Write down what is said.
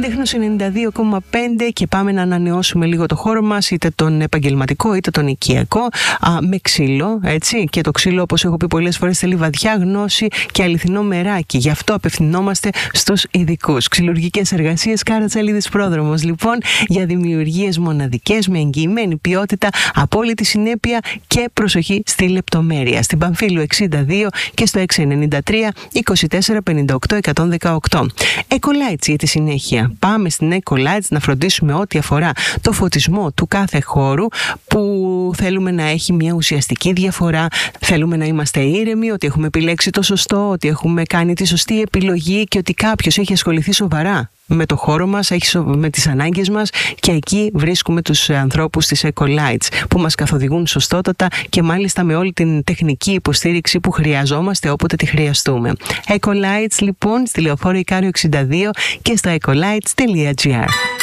Ίντεχνος 92,5 και πάμε να ανανεώσουμε λίγο το χώρο μας, είτε τον επαγγελματικό είτε τον οικιακό, με ξύλο, έτσι. Και το ξύλο, όπως έχω πει πολλές φορές, θέλει βαθιά γνώση και αληθινό μεράκι. Γι' αυτό απευθυνόμαστε στους ειδικούς. Ξυλουργικές εργασίες Κάρα-Τσαλίδης Πρόδρομος, λοιπόν, για δημιουργίες μοναδικές με εγγυημένη ποιότητα, απόλυτη συνέπεια και προσοχή στη λεπτομέρεια. Στην Παμφύλου 62 και στο 693 24 58 118. Ecolights για τη συνέχεια. Πάμε στην Ecolights να φροντίσουμε ό,τι αφορά το φωτισμό του κάθε χώρου που θέλουμε να έχει μια ουσιαστική διαφορά. Θέλουμε να είμαστε ήρεμοι, ότι έχουμε επιλέξει το σωστό, ότι έχουμε κάνει τη σωστή επιλογή και ότι κάποιος έχει ασχοληθεί σοβαρά με το χώρο μας, με τις ανάγκες μας, και εκεί βρίσκουμε τους ανθρώπους της Ecolights που μας καθοδηγούν σωστότατα και μάλιστα με όλη την τεχνική υποστήριξη που χρειαζόμαστε όποτε τη χρειαστούμε. Ecolights, λοιπόν, στη Λεωφόρο Ικάριο 62 και στο ecolights.gr.